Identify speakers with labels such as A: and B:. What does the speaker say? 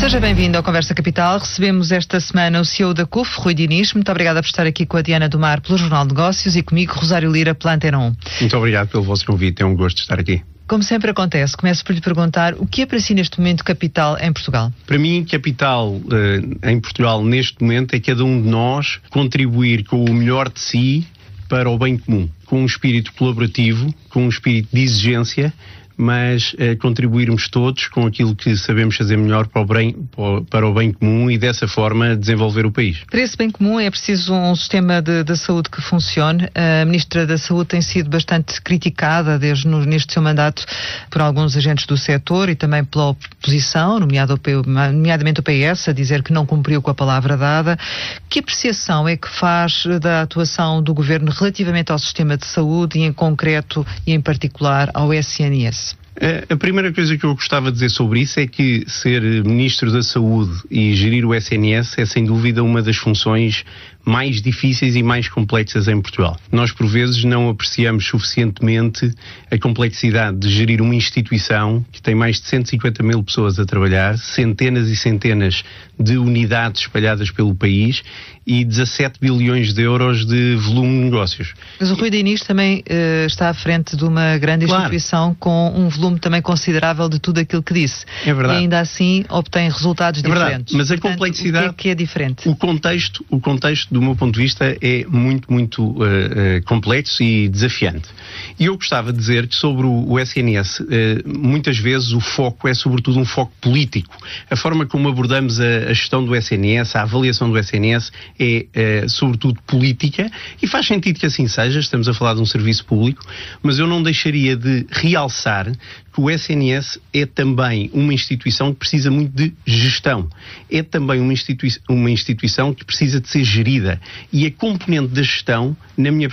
A: Seja bem-vindo ao Conversa Capital. Recebemos esta semana o CEO da CUF, Rui Diniz. Muito obrigada por estar aqui com a Diana do Mar pelo Jornal de Negócios e comigo, Rosário Lira, pela Antena 1.
B: Muito obrigado pelo vosso convite, é um gosto estar aqui.
A: Como sempre acontece, começo por lhe perguntar o que é para si neste momento capital em Portugal?
B: Para mim, capital em Portugal neste momento é cada um de nós contribuir com o melhor de si para o bem comum, com um espírito colaborativo, com um espírito de exigência, mas contribuirmos todos com aquilo que sabemos fazer melhor para o bem comum e dessa forma desenvolver o país.
A: Para esse bem comum é preciso um sistema de saúde que funcione. A Ministra da Saúde tem sido bastante criticada neste seu mandato por alguns agentes do setor e também pela oposição, nomeadamente o PS, a dizer que não cumpriu com a palavra dada. Que apreciação é que faz da atuação do Governo relativamente ao sistema de saúde e em concreto e em particular ao SNS?
B: A primeira coisa que eu gostava de dizer sobre isso é que ser Ministro da Saúde e gerir o SNS é sem dúvida uma das funções mais difíceis e mais complexas em Portugal. Nós por vezes não apreciamos suficientemente a complexidade de gerir uma instituição que tem mais de 150 mil pessoas a trabalhar, centenas e centenas de unidades espalhadas pelo país e 17 bilhões de euros de volume de negócios.
A: Mas o Rui Diniz também está à frente de uma grande instituição com um volume também considerável de tudo aquilo que disse.
B: É verdade.
A: E ainda assim obtém resultados diferentes.
B: Mas
A: portanto,
B: a complexidade...
A: O que é diferente?
B: O contexto, do meu ponto de vista, é muito complexo e desafiante. E eu gostava de dizer que sobre o SNS, muitas vezes o foco é sobretudo um foco político. A forma como abordamos a gestão do SNS, a avaliação do SNS, é sobretudo política, e faz sentido que assim seja, estamos a falar de um serviço público, mas eu não deixaria de realçar que o SNS é também uma instituição que precisa muito de gestão. É também uma instituição que precisa de ser gerida. E a componente da gestão, na minha